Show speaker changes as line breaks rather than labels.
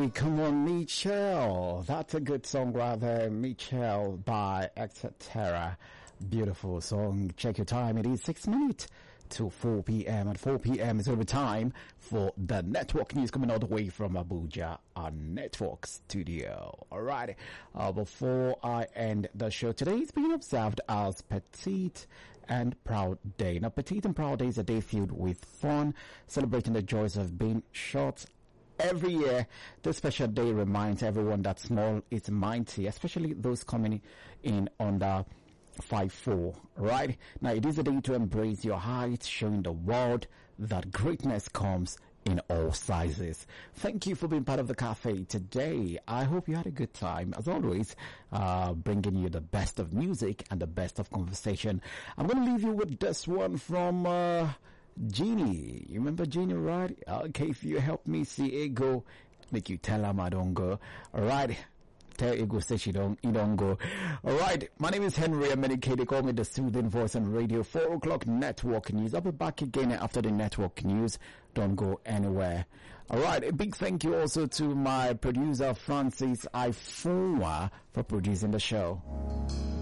Hey, come on, Michelle. That's a good song right there. Michelle by Etc. Beautiful song. Check your time. It is 6 minutes to 4 p.m. At 4 p.m. it's going to be time for the network news coming all the way from Abuja, our network studio. All right. Before I end the show today, it's being observed as Petite and Proud Day. Now, Petite and Proud Day is a day filled with fun, celebrating the joys of being short. Every year, this special day reminds everyone that small is mighty, especially those coming in under 5'4", right? Now, it is a day to embrace your height, showing the world that greatness comes in all sizes. Thank you for being part of the cafe today. I hope you had a good time. As always, bringing you the best of music and the best of conversation. I'm going to leave you with this one from Jeannie. You remember Jeannie, right? Okay, if you help me see Ego, make you tell him I don't go. All right. Tell Ego say he don't go. All right. My name is Henry Amenike. They call me the soothing voice on radio. 4 o'clock network news. I'll be back again after the network news. Don't go anywhere. All right. A big thank you also to my producer, Francis Ifunwa, for producing the show.